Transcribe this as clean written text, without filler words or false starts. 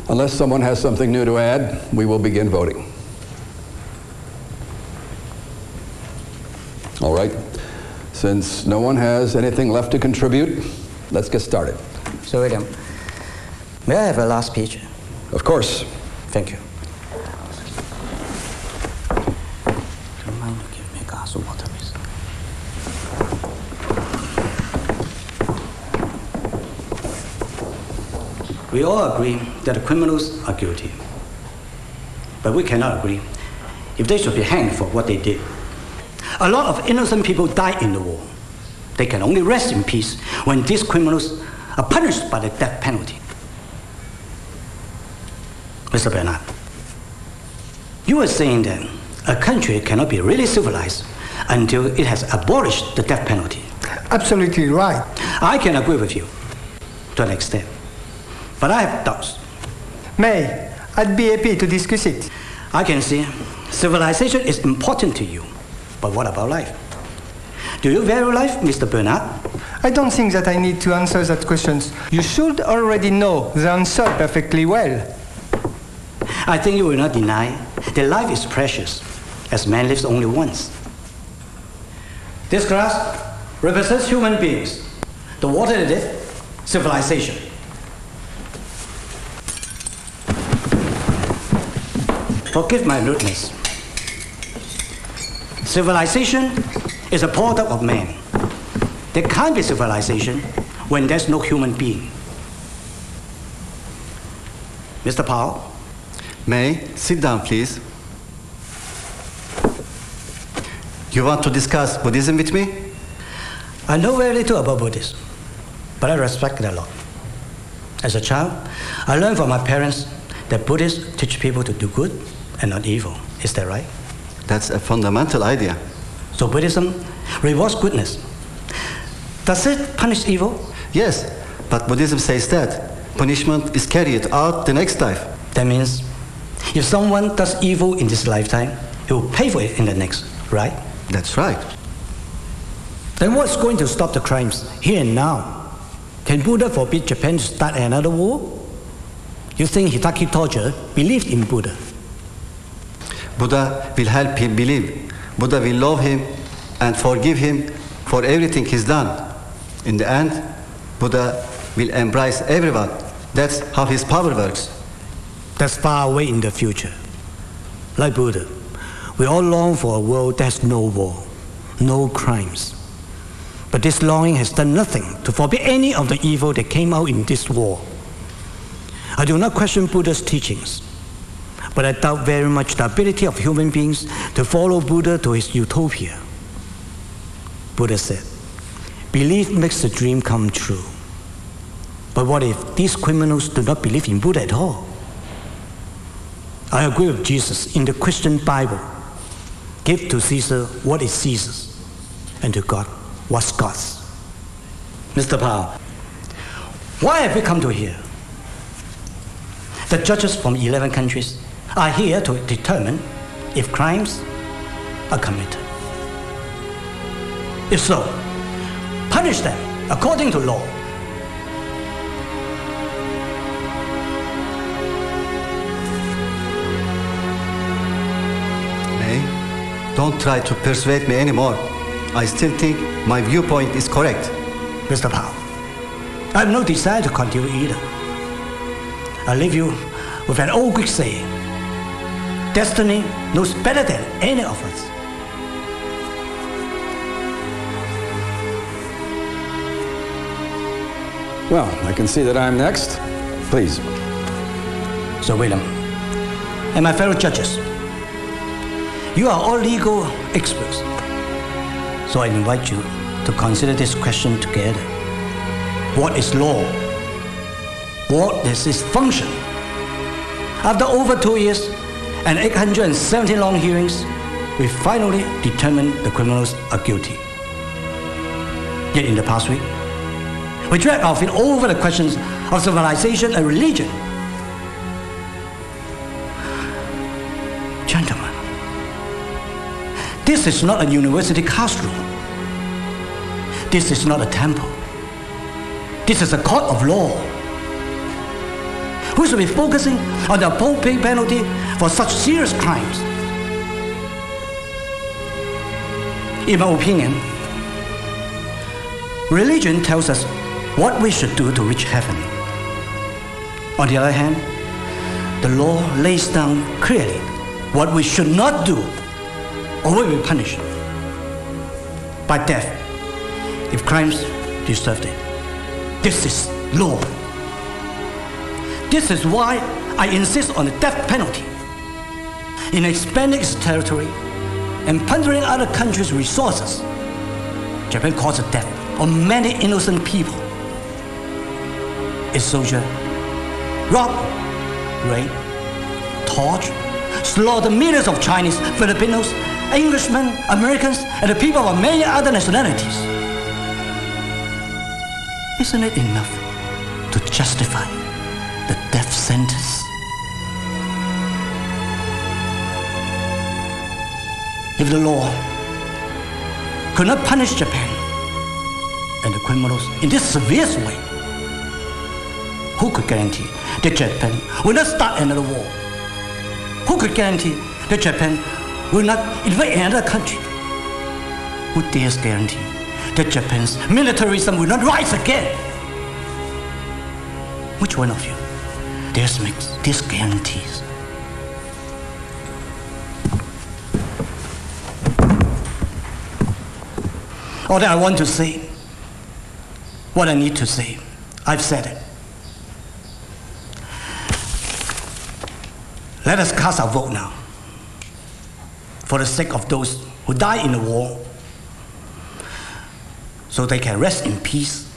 Unless someone has something new to add, we will begin voting. All right. Since no one has anything left to contribute, let's get started. Sir William, may I have a last page? Of course. Thank you. Do you mind giving me a glass of water, please? We all agree that the criminals are guilty. But we cannot agree if they should be hanged for what they did. A lot of innocent people died in the war. They can only rest in peace when these criminals are punished by the death penalty. Mr. Bernard, you were saying that a country cannot be really civilized until it has abolished the death penalty. Absolutely right. I can agree with you to an extent, but I have doubts. May, I'd be happy to discuss it. I can see civilization is important to you, but what about life? Do you value life, Mr. Bernard? I don't think that I need to answer that question. You should already know the answer perfectly well. I think you will not deny that life is precious, as man lives only once. This glass represents human beings. The water in it, civilization. Forgive my rudeness. Civilization is a product of man. There can't be civilization when there's no human being. Mr. Powell? May, sit down, please. You want to discuss Buddhism with me? I know very little about Buddhism, but I respect it a lot. As a child, I learned from my parents that Buddhists teach people to do good and not evil. Is that right? That's a fundamental idea. So Buddhism rewards goodness. Does it punish evil? Yes, but Buddhism says that punishment is carried out the next life. That means if someone does evil in this lifetime, he will pay for it in the next, right? That's right. Then what's going to stop the crimes here and now? Can Buddha forbid Japan to start another war? You think Hidaki Tojo believed in Buddha? Buddha will help him believe. Buddha will love him and forgive him for everything he's done. In the end, Buddha will embrace everyone. That's how his power works. That's far away in the future. Like Buddha, we all long for a world that has no war, no crimes. But this longing has done nothing to forbid any of the evil that came out in this war. I do not question Buddha's teachings, but I doubt very much the ability of human beings to follow Buddha to his utopia. Buddha said, belief makes the dream come true. But what if these criminals do not believe in Buddha at all? I agree with Jesus in the Christian Bible. Give to Caesar what is Caesar's, and to God what's God's. Mr. Powell, why have we come to here? The judges from 11 countries are here to determine if crimes are committed. If so, punish them according to law. Don't try to persuade me anymore. I still think my viewpoint is correct. Mr. Powell, I have no desire to continue either. I leave you with an old Greek saying, destiny knows better than any of us. Well, I can see that I'm next. Please. Sir William, and my fellow judges, you are all legal experts, so I invite you to consider this question together. What is law? What is its function? After over 2 years and 870 long hearings, we finally determined the criminals are guilty. Yet in the past week, we dragged our feet over the questions of civilization and religion. Gentlemen, this is not a university classroom. This is not a temple. This is a court of law. who should be focusing on the appropriate penalty for such serious crimes. In my opinion, religion tells us what we should do to reach heaven. On the other hand, the law lays down clearly what we should not do or will be punished by death if crimes deserved it. This is law. This is why I insist on the death penalty. In expanding its territory and plundering other countries' resources, Japan caused the death of many innocent people. Its soldiers robbed, raped, tortured, slaughtered millions of Chinese, Filipinos, Englishmen, Americans, and the people of many other nationalities. Isn't it enough to justify the death sentence? If the law could not punish Japan and the criminals in this severe way, who could guarantee that Japan will not start another war? Who could guarantee that Japan will not invade another country? Who dares guarantee that Japan's militarism will not rise again? Which one of you dares make these guarantees? All that I want to say, what I need to say, I've said it. Let us cast our vote now for the sake of those who died in the war, so they can rest in peace